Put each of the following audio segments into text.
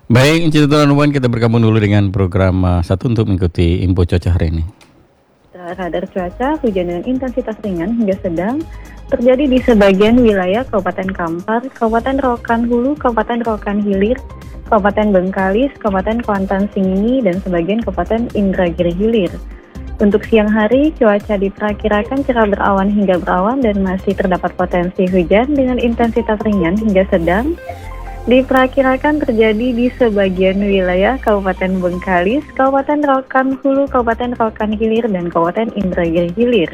Baik, Citra Nuwan, kita bergabung dulu dengan program satu untuk mengikuti info cuaca hari ini. Radar cuaca, hujan dengan intensitas ringan hingga sedang terjadi di sebagian wilayah Kabupaten Kampar, Kabupaten Rokan Hulu, Kabupaten Rokan Hilir, Kabupaten Bengkalis, Kabupaten Kuantan Singini, dan sebagian Kabupaten Indragiri Hilir. Untuk siang hari, cuaca diperkirakan cerah berawan hingga berawan dan masih terdapat potensi hujan dengan intensitas ringan hingga sedang. Diperkirakan terjadi di sebagian wilayah Kabupaten Bengkalis, Kabupaten Rokan Hulu, Kabupaten Rokan Hilir, dan Kabupaten Indragiri Hilir.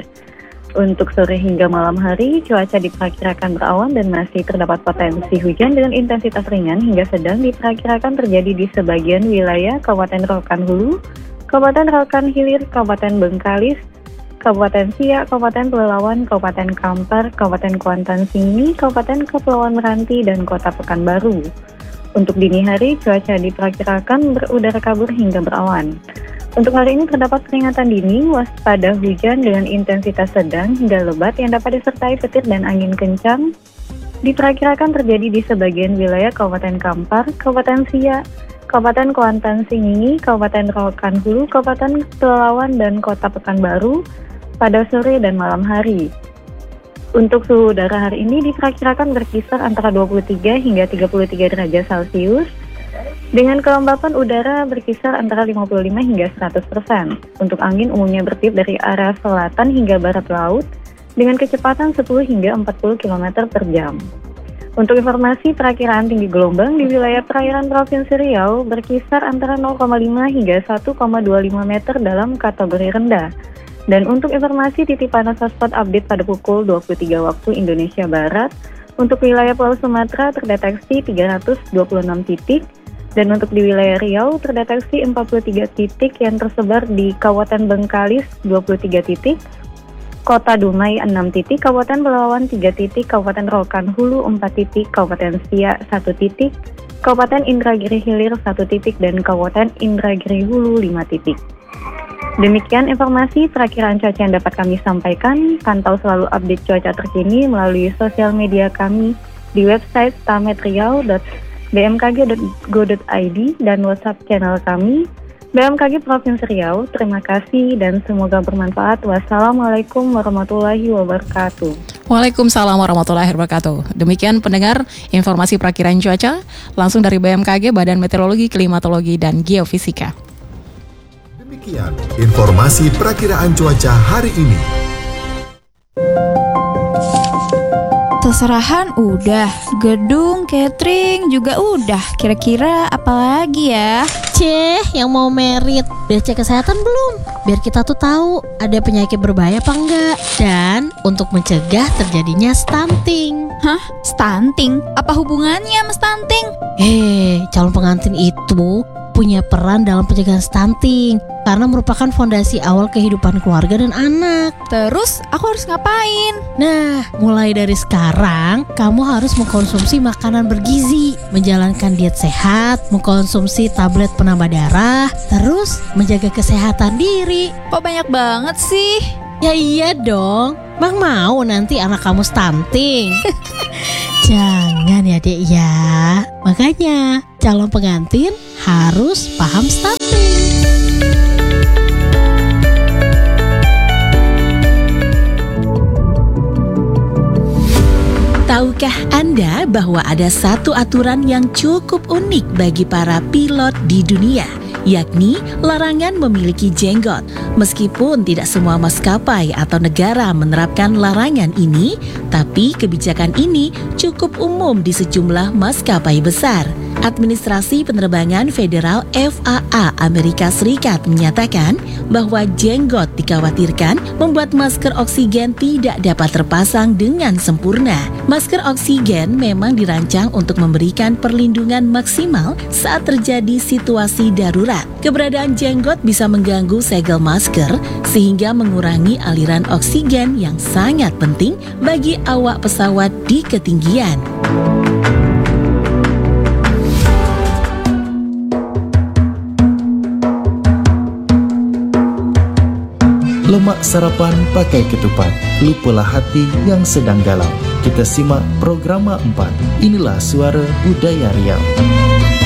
Untuk sore hingga malam hari, cuaca diperkirakan berawan dan masih terdapat potensi hujan dengan intensitas ringan hingga sedang diperkirakan terjadi di sebagian wilayah Kabupaten Rokan Hulu, Kabupaten Rokan Hilir, Kabupaten Bengkalis, Kabupaten Siak, Kabupaten Pelalawan, Kabupaten Kampar, Kabupaten Kuantan Singini, Kabupaten Kepulauan Meranti, dan Kota Pekanbaru. Untuk dini hari, cuaca diperkirakan berudara kabur hingga berawan. Untuk hari ini terdapat peringatan dini, waspada hujan dengan intensitas sedang hingga lebat yang dapat disertai petir dan angin kencang. Diperkirakan terjadi di sebagian wilayah Kabupaten Kampar, Kabupaten Siak, Kabupaten Kuantan Singini, Kabupaten Rokan Hulu, Kabupaten Pelalawan, dan Kota Pekanbaru pada sore dan malam hari. Untuk suhu udara hari ini diperkirakan berkisar antara 23 hingga 33 derajat Celcius, dengan kelembapan udara berkisar antara 55 hingga 100%. Untuk angin umumnya bertiup dari arah selatan hingga barat laut, dengan kecepatan 10 hingga 40 km per jam. Untuk informasi perakiraan tinggi gelombang di wilayah perairan Provinsi Riau berkisar antara 0,5 hingga 1,25 meter dalam kategori rendah. Dan untuk informasi titik panas hotspot update pada pukul 23 waktu Indonesia Barat, untuk wilayah Pulau Sumatera terdeteksi 326 titik, dan untuk di wilayah Riau terdeteksi 43 titik yang tersebar di Kabupaten Bengkalis 23 titik, Kota Dumai 6 titik, Kabupaten Pelalawan 3 titik, Kabupaten Rokan Hulu 4 titik, Kabupaten Siak 1 titik, Kabupaten Indragiri Hilir 1 titik, dan Kabupaten Indragiri Hulu 5 titik. Demikian informasi perakiraan cuaca yang dapat kami sampaikan. Pantau selalu update cuaca terkini melalui sosial media kami di website stametriau.bmkg.go.id dan WhatsApp channel kami BMKG Provinsi Riau. Terima kasih dan semoga bermanfaat. Wassalamualaikum warahmatullahi wabarakatuh. Waalaikumsalam warahmatullahi wabarakatuh. Demikian pendengar informasi perakiraan cuaca langsung dari BMKG, Badan Meteorologi, Klimatologi, dan Geofisika. Demikian informasi perakiraan cuaca hari ini. Seserahan udah, gedung, catering juga udah. Kira-kira apa lagi ya? Yang mau merit, biar cek kesehatan belum? Biar kita tuh tahu ada penyakit berbahaya apa enggak. Dan untuk mencegah terjadinya stunting. Hah? Stunting? Apa hubungannya sama stunting? Calon pengantin itu punya peran dalam pencegahan stunting karena merupakan fondasi awal kehidupan keluarga dan anak. Terus aku harus ngapain? Nah, mulai dari sekarang kamu harus mengkonsumsi makanan bergizi, menjalankan diet sehat, mengkonsumsi tablet penambah darah, terus menjaga kesehatan diri. Kok banyak banget sih? Ya iya dong, Bang mau nanti anak kamu stunting. Jangan ya dek ya. Makanya calon pengantin harus paham stunting. Tahukah Anda bahwa ada satu aturan yang cukup unik bagi para pilot di dunia, yakni larangan memiliki jenggot. Meskipun tidak semua maskapai atau negara menerapkan larangan ini, tapi kebijakan ini cukup umum di sejumlah maskapai besar. Administrasi Penerbangan Federal FAA Amerika Serikat menyatakan bahwa jenggot dikhawatirkan membuat masker oksigen tidak dapat terpasang dengan sempurna. Masker oksigen memang dirancang untuk memberikan perlindungan maksimal saat terjadi situasi darurat. Keberadaan jenggot bisa mengganggu segel masker sehingga mengurangi aliran oksigen yang sangat penting bagi awak pesawat di ketinggian. Lemak sarapan pakai ketupat, lupalah hati yang sedang galau. Kita simak program 4. Inilah Suara Budaya Riau.